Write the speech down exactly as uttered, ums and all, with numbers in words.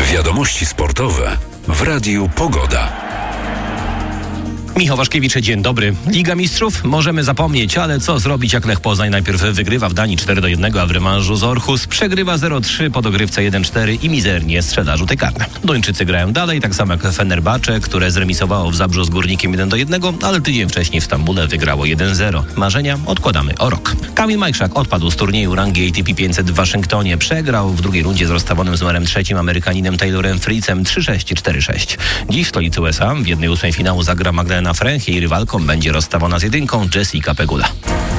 Wiadomości sportowe w Radiu Pogoda. Michał Waszkiewicz, dzień dobry. Liga Mistrzów? Możemy zapomnieć, ale co zrobić, jak Lech Poznań najpierw wygrywa w Danii cztery do jednego, a w rewanżu z Orhus przegrywa zero trzy po dogrywce jeden cztery i mizernie strzela rzuty karne. Duńczycy grają dalej, tak samo jak Fenerbahce, które zremisowało w Zabrzu z Górnikiem jeden do jednego, ale tydzień wcześniej w Stambule wygrało jeden zero. Marzenia odkładamy o rok. Kamil Majchrzak odpadł z turnieju rangi A T P pięćset w Waszyngtonie. Przegrał w drugiej rundzie z rozstawionym z numerem trzecim Amerykaninem Taylorem Fritzem trzy sześć cztery sześć. Dziś w stolicy U S A w jednej ósmej finału zagra Magdalena Frech, jej rywalką będzie rozstawiona z jedynką Jessica Pegula.